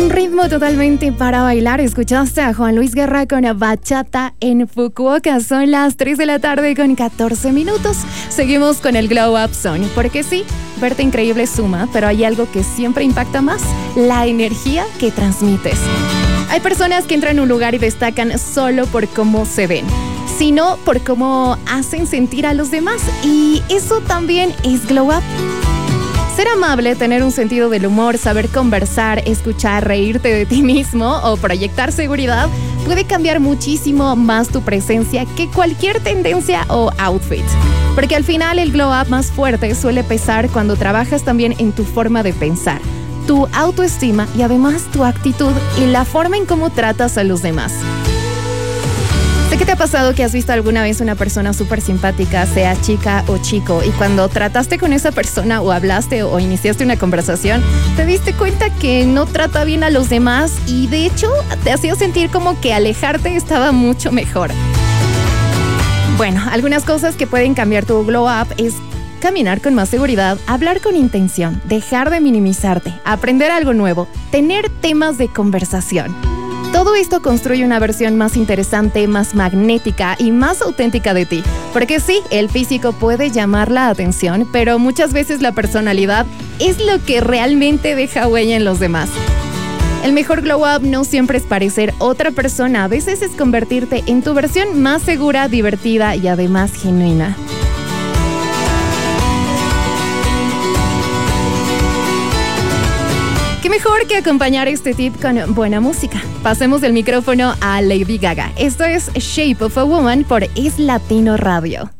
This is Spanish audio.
Un ritmo totalmente para bailar. Escuchaste a Juan Luis Guerra con Bachata en Fukuoka. Son las 3 de la tarde con 14 minutos. Seguimos con el Glow Up Zone. Porque sí, verte increíble suma, pero hay algo que siempre impacta más: la energía que transmites. Hay personas que entran a un lugar y destacan solo por cómo se ven, sino por cómo hacen sentir a los demás. Y eso también es Glow Up. Ser amable, tener un sentido del humor, saber conversar, escuchar, reírte de ti mismo o proyectar seguridad puede cambiar muchísimo más tu presencia que cualquier tendencia o outfit. Porque al final el glow up más fuerte suele pesar cuando trabajas también en tu forma de pensar, tu autoestima y además tu actitud y la forma en cómo tratas a los demás. Sé que te ha pasado que has visto alguna vez una persona súper simpática, sea chica o chico, y cuando trataste con esa persona o hablaste o iniciaste una conversación, te diste cuenta que no trata bien a los demás y de hecho te hacía sentir como que alejarte estaba mucho mejor. Bueno, algunas cosas que pueden cambiar tu glow up es caminar con más seguridad, hablar con intención, dejar de minimizarte, aprender algo nuevo, tener temas de conversación. Todo esto construye una versión más interesante, más magnética y más auténtica de ti. Porque sí, el físico puede llamar la atención, pero muchas veces la personalidad es lo que realmente deja huella en los demás. El mejor glow up no siempre es parecer otra persona, a veces es convertirte en tu versión más segura, divertida y además genuina. ¿Qué mejor que acompañar este tip con buena música? Pasemos del micrófono a Lady Gaga. Esto es Shape of a Woman por Es Latino Radio.